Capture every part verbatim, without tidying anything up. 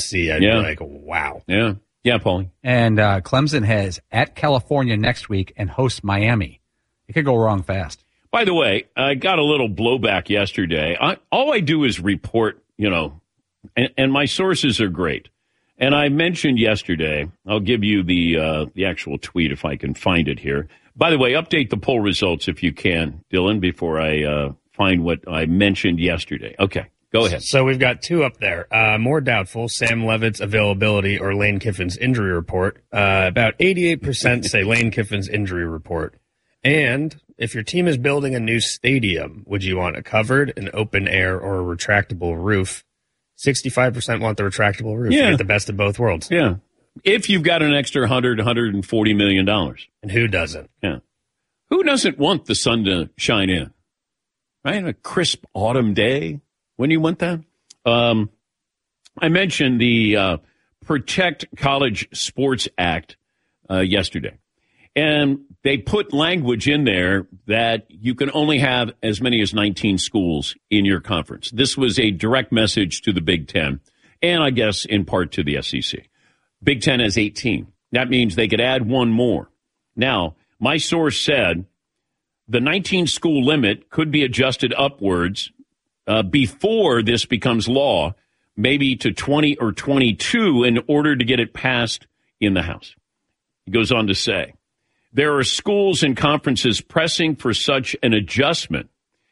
C, I'd yeah. be like, wow. Yeah. Yeah, Paulie. And uh, Clemson has at California next week and hosts Miami. It could go wrong fast. By the way, I got a little blowback yesterday. I, all I do is report, you know, and, and my sources are great. And I mentioned yesterday, I'll give you the uh, the actual tweet if I can find it here. By the way, update the poll results if you can, Dylan, before I uh, find what I mentioned yesterday. Okay, go ahead. So we've got two up there. Uh, more doubtful, Sam Levitt's availability or Lane Kiffin's injury report. Uh, about eighty-eight percent say Lane Kiffin's injury report. And if your team is building a new stadium, would you want a covered, an open air, or a retractable roof? sixty-five percent want the retractable roof. Yeah. You get the best of both worlds. Yeah. If you've got an extra one hundred, one hundred forty million dollars. And who doesn't? Yeah. Who doesn't want the sun to shine in? Right? A crisp autumn day. When you want that? Um, I mentioned the uh, Protect College Sports Act uh, yesterday. And they put language in there that you can only have as many as nineteen schools in your conference. This was a direct message to the Big Ten, and I guess in part to the S E C. Big Ten has eighteen. That means they could add one more. Now, my source said the nineteen-school limit could be adjusted upwards uh, before this becomes law, maybe to twenty or twenty-two in order to get it passed in the House. He goes on to say, there are schools and conferences pressing for such an adjustment.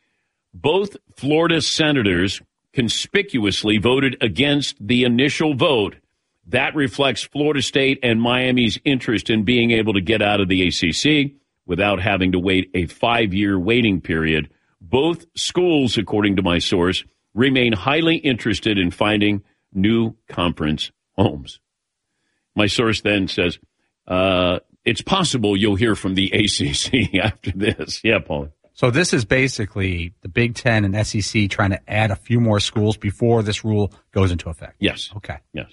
Both Florida senators conspicuously voted against the initial vote. That reflects Florida State and Miami's interest in being able to get out of the A C C without having to wait a five-year waiting period. Both schools, according to my source, remain highly interested in finding new conference homes. My source then says, uh, it's possible you'll hear from the A C C after this. Yeah, Paul. So this is basically the Big Ten and S E C trying to add a few more schools before this rule goes into effect. Yes. Okay. Yes.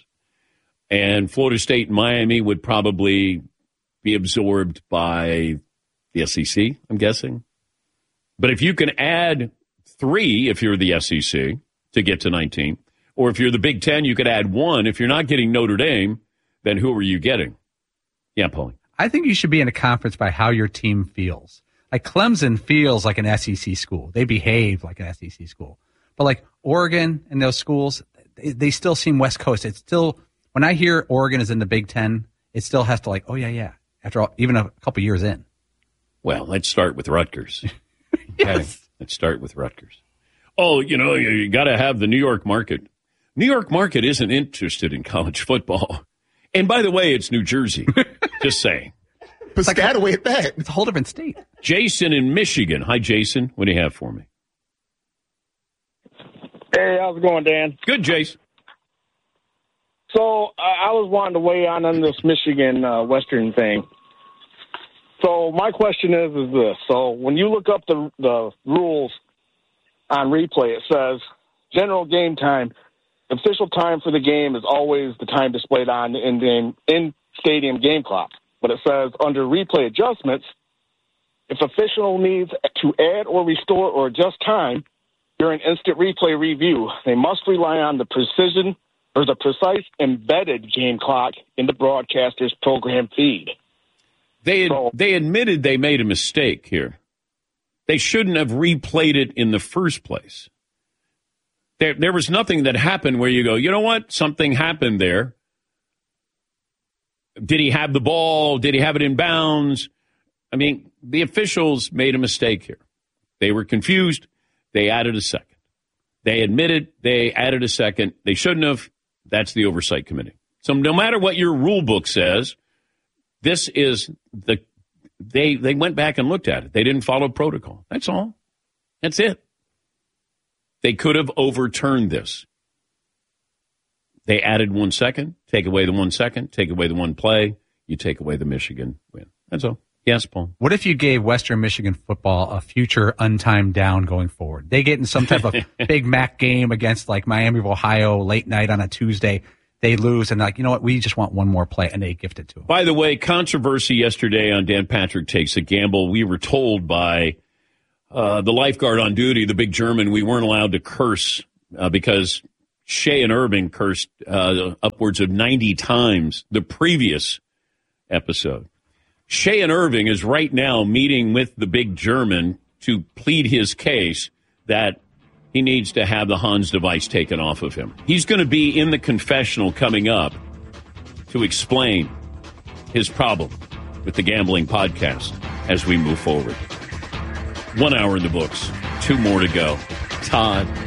And Florida State and Miami would probably be absorbed by the S E C, I'm guessing. But if you can add three, if you're the S E C, to get to nineteen, or if you're the Big Ten, you could add one. If you're not getting Notre Dame, then who are you getting? Yeah, Paulie. I think you should be in a conference by how your team feels. Like Clemson feels like an S E C school. They behave like an S E C school. But like Oregon and those schools, they, they still seem West Coast. It's still, when I hear Oregon is in the Big Ten, it still has to like, oh, yeah, yeah, after all, even a couple years in. Well, let's start with Rutgers. Yes. Okay. Let's start with Rutgers. Oh, you know, you, you got to have the New York market. New York market isn't interested in college football. And by the way, it's New Jersey. Just saying. Piscataway at that. It's a whole different state. Jason in Michigan. Hi, Jason. What do you have for me? Hey, how's it going, Dan? Good, Jason. So I, I was wanting to weigh on on this Michigan uh, Western thing. So my question is, is this. So when you look up the the rules on replay, it says general game time. Official time for the game is always the time displayed on the in-game, in-stadium game clock. But it says under replay adjustments, if official needs to add or restore or adjust time during instant replay review, they must rely on the precision or the precise embedded game clock in the broadcaster's program feed. They So- they admitted they made a mistake here. They shouldn't have replayed it in the first place. There, there was nothing that happened where you go, you know what? Something happened there. Did he have the ball? Did he have it in bounds? I mean, the officials made a mistake here. They were confused. They added a second. They admitted they added a second. They shouldn't have. That's the oversight committee. So no matter what your rule book says, this is the they they went back and looked at it. They didn't follow protocol. That's all. That's it. They could have overturned this. They added one second, take away the one second, take away the one play, you take away the Michigan win. That's all. Yes, Paul. What if you gave Western Michigan football a future untimed down going forward? They get in some type of Big Mac game against like Miami of Ohio late night on a Tuesday. They lose and like, you know what? We just want one more play, and they gift it to them. By the way, controversy yesterday on Dan Patrick Takes a Gamble. We were told by uh, the lifeguard on duty, the big German, we weren't allowed to curse uh, because Shea and Irving cursed uh, upwards of ninety times the previous episode. Shea and Irving is right now meeting with the big German to plead his case that he needs to have the Hans device taken off of him. He's going to be in the confessional coming up to explain his problem with the gambling podcast as we move forward. One hour in the books, two more to go. Todd